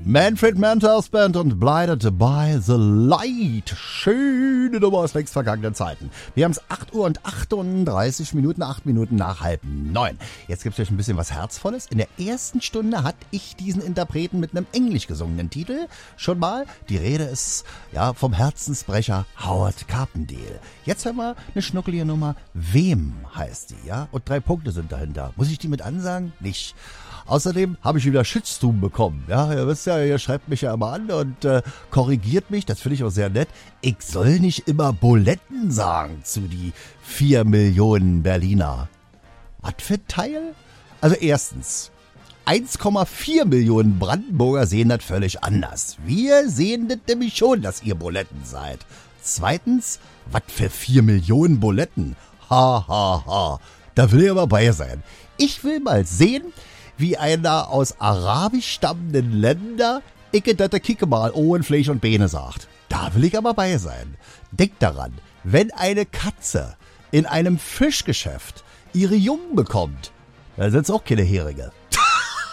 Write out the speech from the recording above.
Manfred Mantles Band und Blinded by the Light. Schöne Nummer aus längst vergangenen Zeiten. Wir haben es 8 Uhr und 38 Minuten, 8 Minuten nach 8:30. Jetzt gibt es euch ein bisschen was Herzvolles. In der ersten Stunde hatte ich diesen Interpreten mit einem englisch gesungenen Titel schon mal. Die Rede ist vom Herzensbrecher Howard Carpendale. Jetzt hören wir eine schnuckelige Nummer. Wem heißt die, ja? Und 3 Punkte sind dahinter. Muss ich die mit ansagen? Nicht. Außerdem habe ich wieder Shitstorm bekommen. Ja, ihr wisst ja, ihr schreibt mich ja immer an und korrigiert mich. Das finde ich auch sehr nett. Ich soll nicht immer Buletten sagen zu die 4 Millionen Berliner. Was für Teil? Also erstens, 1,4 Millionen Brandenburger sehen das völlig anders. Wir sehen das nämlich schon, dass ihr Buletten seid. Zweitens, was für 4 Millionen Buletten? Ha, ha, ha. Da will ich aber bei sein. Ich will mal sehen, wie einer aus arabisch stammenden Ländern kicke mal Ohren, Fleisch und Beine sagt. Da will ich aber bei sein. Denkt daran, wenn eine Katze in einem Fischgeschäft ihre Jungen bekommt, dann sind's auch keine Heringe.